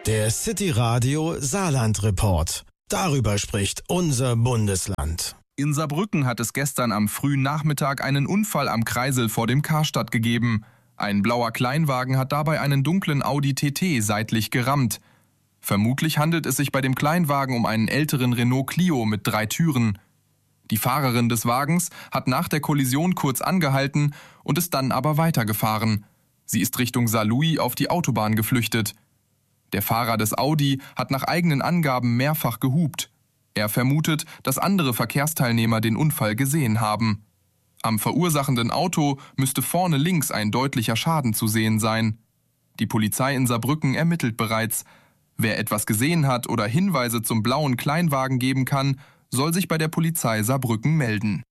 Der City Radio Saarland Report. Darüber spricht unser Bundesland. In Saarbrücken hat es gestern am frühen Nachmittag einen Unfall am Kreisel vor dem Karstadt gegeben. Ein blauer Kleinwagen hat dabei einen dunklen Audi TT seitlich gerammt. Vermutlich handelt es sich bei dem Kleinwagen um einen älteren Renault Clio mit 3 Türen. Die Fahrerin des Wagens hat nach der Kollision kurz angehalten und ist dann aber weitergefahren. Sie ist Richtung Saarlouis auf die Autobahn geflüchtet. Der Fahrer des Audi hat nach eigenen Angaben mehrfach gehupt. Er vermutet, dass andere Verkehrsteilnehmer den Unfall gesehen haben. Am verursachenden Auto müsste vorne links ein deutlicher Schaden zu sehen sein. Die Polizei in Saarbrücken ermittelt bereits. Wer etwas gesehen hat oder Hinweise zum blauen Kleinwagen geben kann, soll sich bei der Polizei Saarbrücken melden.